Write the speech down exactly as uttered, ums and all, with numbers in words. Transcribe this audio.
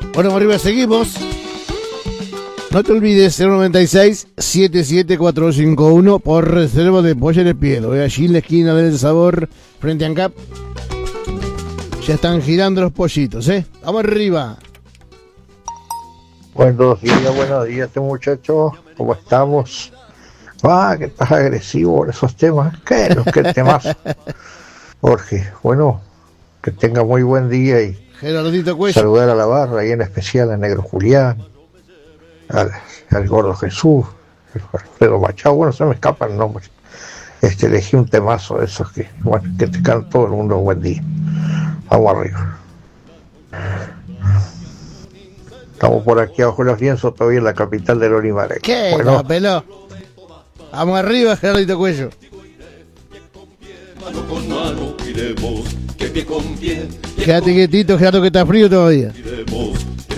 Bueno, arriba seguimos. No te olvides, cero noventa y seis, setenta y siete, cuatro dos cinco uno por reserva de pollo en el pie. Voy allí en la esquina del Sabor, frente a ANCAP. Ya están girando los pollitos, ¿eh? Vamos arriba. Buenos días, buenos días, este muchacho. ¿Cómo estamos? Ah, que estás agresivo por esos temas. ¿Qué? ¿Qué temas? Jorge, bueno, que tenga muy buen día y Gerardito Cuello. Saludar a la barra y en especial al Negro Julián, al, al Gordo Jesús, Alfredo Machado. Bueno, se me escapan nombres. Este, elegí un temazo de esos que, bueno, que te canto todo el mundo buen día. Vamos arriba. Estamos por aquí abajo de los lienzos, todavía en la capital del Olimareño. ¿Qué? Bueno, No, peló. Vamos arriba, Gerardito Cuello. Mano con mano iremos, que pie con pie. Quédate quietito, Gerardo, que está frío todavía. Iremos.